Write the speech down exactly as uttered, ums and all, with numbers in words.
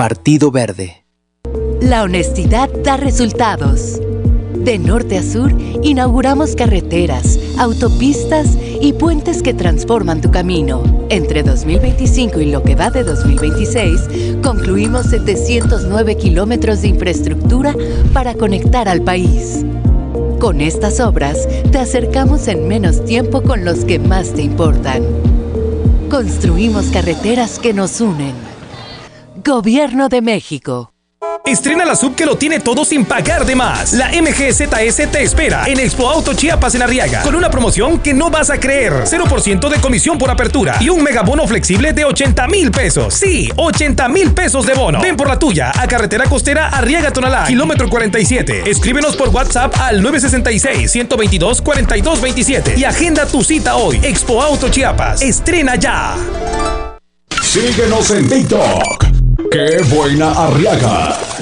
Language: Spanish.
Partido Verde. La honestidad da resultados. De norte a sur, inauguramos carreteras, autopistas y puentes que transforman tu camino. Entre dos mil veinticinco y lo que va de dos mil veintiséis, concluimos setecientos nueve kilómetros de infraestructura para conectar al país. Con estas obras, te acercamos en menos tiempo con los que más te importan. Construimos carreteras que nos unen. Gobierno de México. Estrena la sub que lo tiene todo sin pagar de más. La M G Z S te espera en Expo Auto Chiapas en Arriaga con una promoción que no vas a creer. cero por ciento de comisión por apertura y un megabono flexible de ochenta mil pesos. Sí, ochenta mil pesos de bono. Ven por la tuya a Carretera Costera Arriaga Tonalá, kilómetro cuarenta y siete. Escríbenos por WhatsApp al nueve seis seis, uno dos dos, cuatro dos dos siete y agenda tu cita hoy. Expo Auto Chiapas. Estrena ya. Síguenos en TikTok. ¡Qué buena Arriaga!